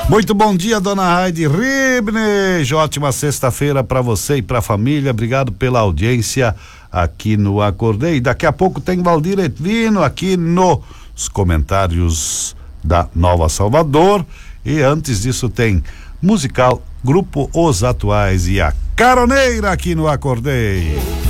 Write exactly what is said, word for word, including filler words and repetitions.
Muito bom dia, dona Heidi Ribnes. Ótima sexta-feira para você e para a família. Obrigado pela audiência aqui no Acordei. Daqui a pouco tem Valdir Etvino aqui nos comentários da Nova Salvador. E antes disso tem musical Grupo Os Atuais e a Caroneira aqui no Acordei.